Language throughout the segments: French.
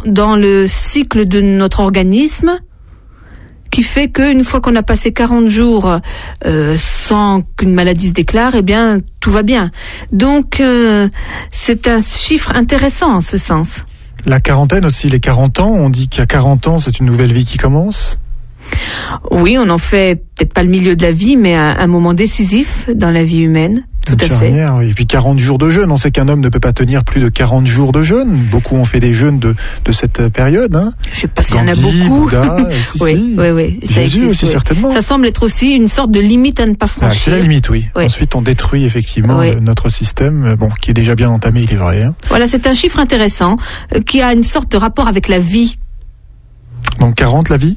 dans le cycle de notre organisme qui fait qu'une fois qu'on a passé 40 jours sans qu'une maladie se déclare, eh bien, tout va bien. Donc, c'est un chiffre intéressant en ce sens. La quarantaine aussi, les 40 ans, on dit qu'à 40 ans, c'est une nouvelle vie qui commence. Oui, on en fait peut-être pas le milieu de la vie, mais un moment décisif dans la vie humaine. Tout à fait. Oui. Et puis 40 jours de jeûne. On sait qu'un homme ne peut pas tenir plus de 40 jours de jeûne. Beaucoup ont fait des jeûnes de cette période. Hein. Je sais pas s'il y en a Gandhi, beaucoup. Bouddha, oui. Ça Jésus existe, aussi, oui. certainement. Ça semble être aussi une sorte de limite à ne pas franchir. C'est la limite, oui. Ensuite, on détruit effectivement notre système, qui est déjà bien entamé, il est vrai. Hein. Voilà, c'est un chiffre intéressant qui a une sorte de rapport avec la vie. Donc 40, la vie ?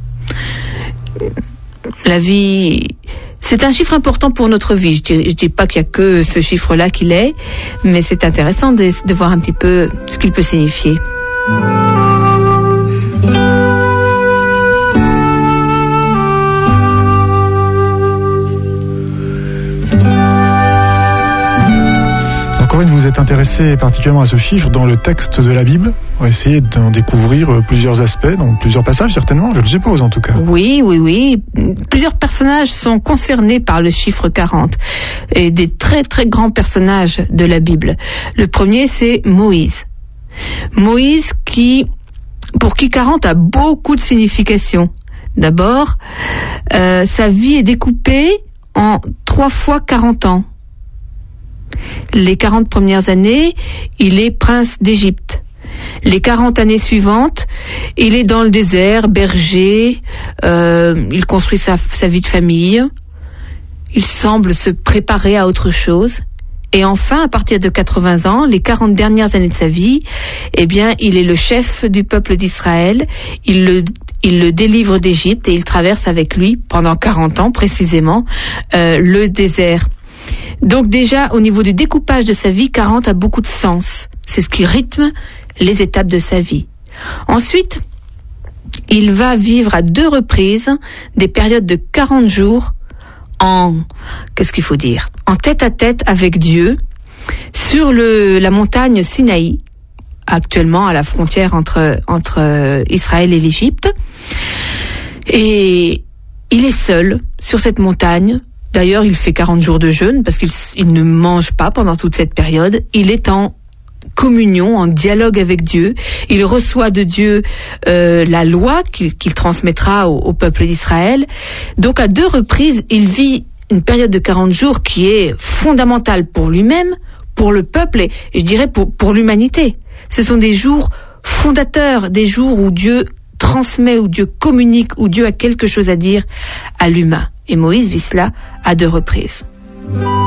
La vie, c'est un chiffre important pour notre vie. Je dis pas qu'il y a que ce chiffre-là qu'il est, mais c'est intéressant de voir un petit peu ce qu'il peut signifier. Corinne, vous êtes intéressée particulièrement à ce chiffre dans le texte de la Bible. On va essayer d'en découvrir plusieurs aspects, donc plusieurs passages certainement, je le suppose en tout cas. Oui. Plusieurs personnages sont concernés par le chiffre 40 et des très très grands personnages de la Bible. Le premier, c'est Moïse. Moïse pour qui 40 a beaucoup de signification. D'abord, sa vie est découpée en 3 fois 40 ans. Les 40 premières années, il est prince d'Égypte. Les 40 années suivantes, il est dans le désert, berger, il construit sa vie de famille, il semble se préparer à autre chose. Et enfin, à partir de 80 ans, les 40 dernières années de sa vie, eh bien, il est le chef du peuple d'Israël, il le délivre d'Égypte et il traverse avec lui, pendant 40 ans précisément, le désert. Donc déjà, au niveau du découpage de sa vie, 40 a beaucoup de sens. C'est ce qui rythme les étapes de sa vie. Ensuite, il va vivre à 2 reprises des périodes de 40 jours en tête-à-tête avec Dieu sur la montagne Sinaï, actuellement à la frontière entre Israël et l'Égypte. Et il est seul sur cette montagne. D'ailleurs, il fait 40 jours de jeûne parce qu'il ne mange pas pendant toute cette période. Il est en communion, en dialogue avec Dieu. Il reçoit de Dieu la loi qu'il transmettra au peuple d'Israël. Donc, à 2 reprises, il vit une période de 40 jours qui est fondamentale pour lui-même, pour le peuple et je dirais pour l'humanité. Ce sont des jours fondateurs, des jours où Dieu transmet, où Dieu communique, où Dieu a quelque chose à dire à l'humain. Et Moïse vit cela à 2 reprises.